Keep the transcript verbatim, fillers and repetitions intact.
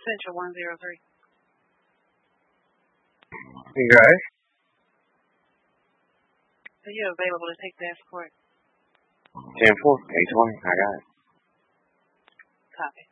Central one zero three. Okay. Are you available to take the escort? ten four, eight twenty, I got it. Copy.